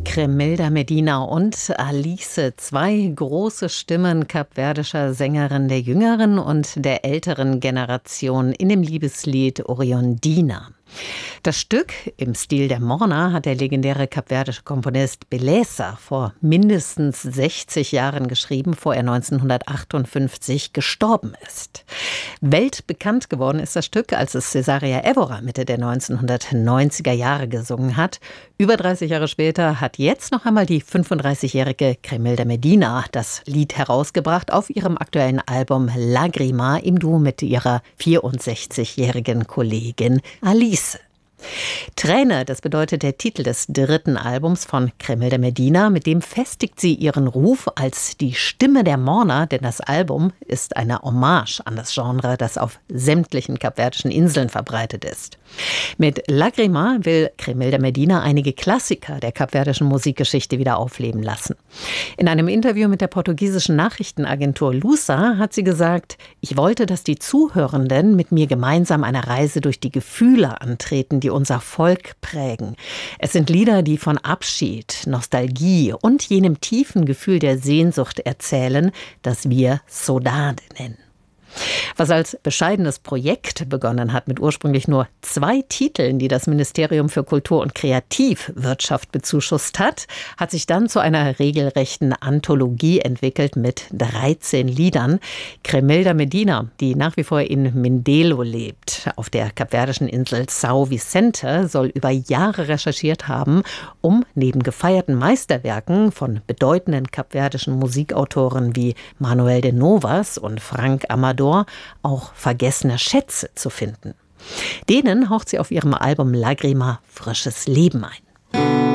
Cremilda Medina und Alice, zwei große Stimmen kapverdischer Sängerinnen der jüngeren und der älteren Generation in dem Liebeslied Oriondina. Das Stück im Stil der Morna hat der legendäre kapverdische Komponist Beleza vor mindestens 60 Jahren geschrieben, bevor er 1958 gestorben ist. Weltbekannt geworden ist das Stück, als es Cesaria Évora Mitte der 1990er Jahre gesungen hat. Über 30 Jahre später hat jetzt noch einmal die 35-jährige Cremilda Medina das Lied herausgebracht auf ihrem aktuellen Album Lagrima im Duo mit ihrer 64-jährigen Kollegin Alice. Träne, das bedeutet der Titel des dritten Albums von Cremilda Medina. Mit dem festigt sie ihren Ruf als die Stimme der Morna, denn das Album ist eine Hommage an das Genre, das auf sämtlichen kapverdischen Inseln verbreitet ist. Mit Lagrima will Cremilda Medina einige Klassiker der kapverdischen Musikgeschichte wieder aufleben lassen. In einem Interview mit der portugiesischen Nachrichtenagentur Lusa hat sie gesagt: Ich wollte, dass die Zuhörenden mit mir gemeinsam eine Reise durch die Gefühle antreten, die unser Volk prägen. Es sind Lieder, die von Abschied, Nostalgie und jenem tiefen Gefühl der Sehnsucht erzählen, das wir Saudade nennen. Was als bescheidenes Projekt begonnen hat mit ursprünglich nur 2 Titeln, die das Ministerium für Kultur und Kreativwirtschaft bezuschusst hat, hat sich dann zu einer regelrechten Anthologie entwickelt mit 13 Liedern. Cremilda Medina, die nach wie vor in Mindelo lebt, auf der kapverdischen Insel São Vicente, soll über Jahre recherchiert haben, um neben gefeierten Meisterwerken von bedeutenden kapverdischen Musikautoren wie Manuel de Novas und Frank Amador auch vergessene Schätze zu finden. Denen haucht sie auf ihrem Album Lagrima frisches Leben ein.